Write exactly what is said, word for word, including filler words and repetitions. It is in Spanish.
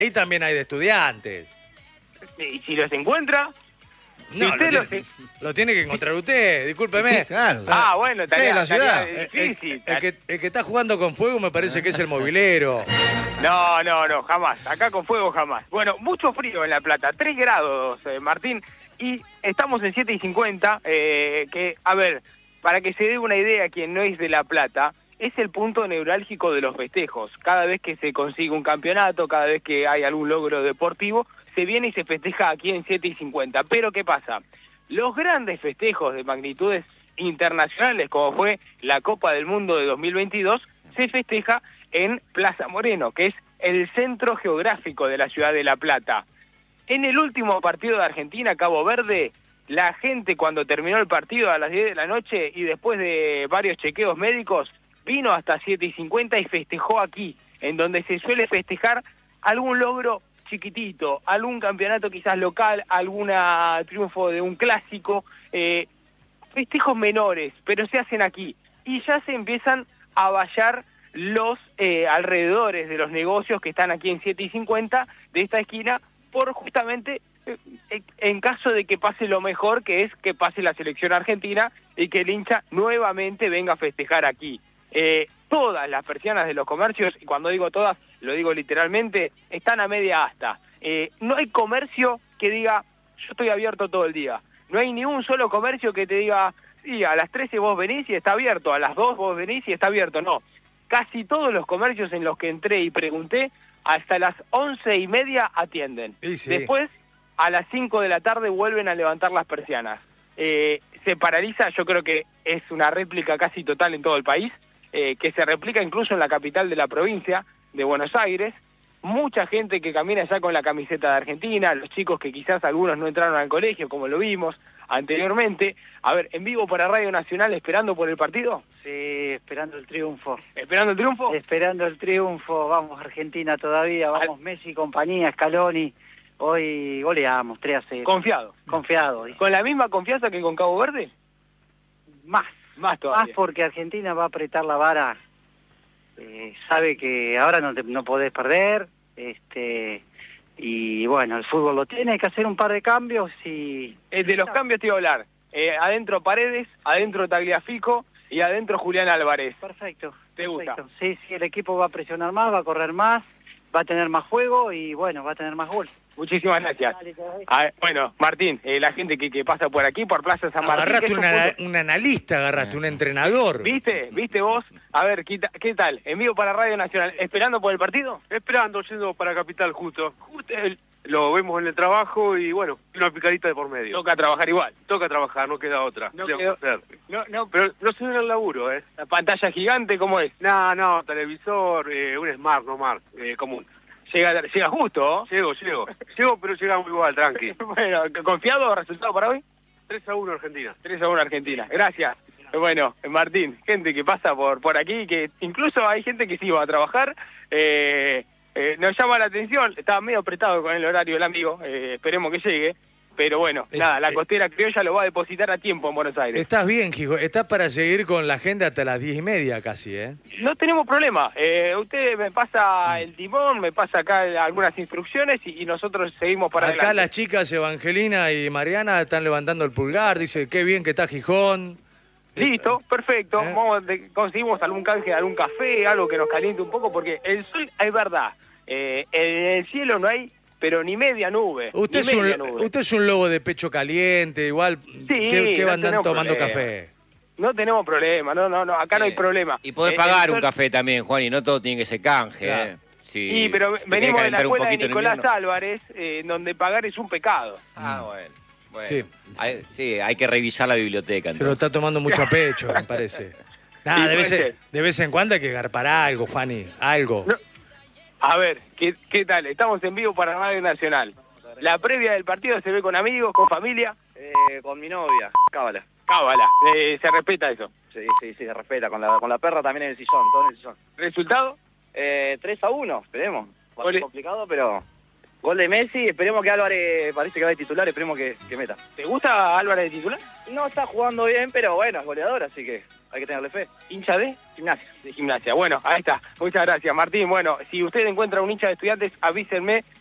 Ahí también hay de estudiantes. Y si los encuentra... No, si lo, usted tiene, los... lo tiene que encontrar usted, discúlpeme. Claro. Ah, bueno, Usted es tarea, la ciudad. tarea El, difícil. el que, el que está jugando con fuego me parece que es el mobilero. No, no, no, jamás. Acá con fuego jamás. Bueno, mucho frío en La Plata, tres grados, eh, Martín, y estamos en siete y cincuenta, eh, que, a ver, para que se dé una idea quien no es de La Plata, es el punto neurálgico de los festejos. Cada vez que se consigue un campeonato, cada vez que hay algún logro deportivo, se viene y se festeja aquí en siete y cincuenta. Pero, ¿qué pasa? Los grandes festejos de magnitudes internacionales, como fue la Copa del Mundo de dos mil veintidós, se festeja en Plaza Moreno, que es el centro geográfico de la ciudad de La Plata. En el último partido de Argentina, Cabo Verde, la gente cuando terminó el partido a las diez de la noche y después de varios chequeos médicos, vino hasta siete y cincuenta y festejó aquí, en donde se suele festejar algún logro chiquitito, algún campeonato quizás local, algún triunfo de un clásico, eh, festejos menores, pero se hacen aquí. Y ya se empiezan a vallar los eh, alrededores de los negocios que están aquí en siete y cincuenta de esta esquina, por justamente eh, en caso de que pase lo mejor, que es que pase la selección argentina y que el hincha nuevamente venga a festejar aquí. Eh, todas las persianas de los comercios, y cuando digo todas, lo digo literalmente, están a media asta. Eh, no hay comercio que diga, yo estoy abierto todo el día. No hay ni un solo comercio que te diga, sí, a las trece vos venís y está abierto, a las dos vos venís y está abierto. No, casi todos los comercios en los que entré y pregunté, hasta las once y media atienden. Sí, sí. Después, a las cinco de la tarde vuelven a levantar las persianas. Eh, se paraliza, yo creo que es una réplica casi total en todo el país, eh, que se replica incluso en la capital de la provincia de Buenos Aires. Mucha gente que camina ya con la camiseta de Argentina, los chicos que quizás algunos no entraron al colegio, como lo vimos anteriormente. A ver, en vivo para Radio Nacional, esperando por el partido. Sí, esperando el triunfo. ¿Esperando el triunfo? Esperando el triunfo, vamos Argentina todavía, vamos Al... Messi, compañía, Scaloni. Hoy goleamos, tres a cero. ¿Confiado? Confiado. ¿Con la misma confianza que con Cabo Verde? Más. Más todavía. Más porque Argentina va a apretar la vara. Eh, sabe que ahora no, te, no podés perder. este Y bueno, el fútbol lo tiene, hay que hacer un par de cambios y... Eh, de los cambios te iba a hablar. Eh, adentro Paredes, adentro Tagliafico y adentro Julián Álvarez. Perfecto. ¿Te perfecto. gusta? Sí, sí, el equipo va a presionar más, va a correr más, va a tener más juego y bueno, va a tener más gol. Muchísimas gracias. Ah, bueno, Martín, eh, la gente que, que pasa por aquí, por Plaza San Martín... Agarraste una, punto... un analista, agarraste un entrenador. ¿Viste? ¿Viste vos? A ver, ¿qué, ¿qué tal? En vivo para Radio Nacional. ¿Esperando por el partido? Esperando, yendo para Capital justo. Justo el, lo vemos en el trabajo y bueno, una picadita de por medio. Toca trabajar igual. Toca trabajar, no queda otra. No queda quedó... hacer. No, no, pero no se ve en el laburo, ¿eh? ¿La pantalla gigante cómo es? No, no, televisor, eh, un Smart, no Mark, eh, común. Llega, llega justo, ¿no? Llego, llego. Llego, pero llegamos igual, tranqui. Bueno, ¿confiado resultado para hoy? tres a uno Argentina. tres a uno Argentina. Gracias. Bueno, Martín, gente que pasa por por aquí, que incluso hay gente que sí va a trabajar. Eh, eh, nos llama la atención, estaba medio apretado con el horario el amigo, eh, esperemos que llegue. Pero bueno, eh, nada, la eh, costera criolla lo va a depositar a tiempo en Buenos Aires. Estás bien, Gijo. Estás para seguir con la agenda hasta las diez y media casi, ¿eh? No tenemos problema. Eh, usted me pasa el timón, me pasa acá algunas instrucciones y, y nosotros seguimos para Acá adelante. las chicas Evangelina y Mariana están levantando el pulgar. Dice, qué bien que está Gijón. Listo, perfecto. ¿Eh? Vamos, de, conseguimos algún canje, algún café, algo que nos caliente un poco, porque el sol, es verdad, eh, en el cielo no hay... pero ni media nube. Usted, ni es media un, nube. usted es un lobo de pecho caliente, igual. Sí, ¿Qué, qué no van tenemos tomando problema. café? No tenemos problema, no, no, no, acá Sí. no hay problema. Y podés Eh, pagar el un sol- café también, Juan, y no todo tiene que ser canje. Claro. ¿eh? Si, Sí, pero si te venimos querés de la calentar un escuela de poquito en Nicolás invierno. Álvarez, eh, en donde pagar es un pecado. Ah, bueno. bueno. Sí. Hay, sí, hay que revisar la biblioteca. Se lo Entonces. está tomando mucho a pecho, me parece. Nada, Sí, de, puede vez, ser. de vez en cuando hay que garpar algo, Fanny. Algo. No. A ver, ¿qué, ¿qué tal? Estamos en vivo para Radio Nacional. La previa del partido se ve con amigos, con familia. Eh, con mi novia, cábala. Cábala, eh, se respeta eso. Sí, sí, sí, se respeta. Con la, con la perra también en el sillón, todo en el sillón. ¿Resultado? Eh, tres a uno, esperemos. Va a ser Ole. complicado, pero Gol de Messi, esperemos que Álvarez, parece que va de titular, esperemos que, que meta. ¿Te gusta Álvarez de titular? No está jugando bien, pero bueno, es goleador, así que hay que tenerle fe. ¿Hincha de? Gimnasia. De Gimnasia. Bueno, ahí está. Muchas gracias, Martín. Bueno, si usted encuentra un hincha de Estudiantes, avísenme.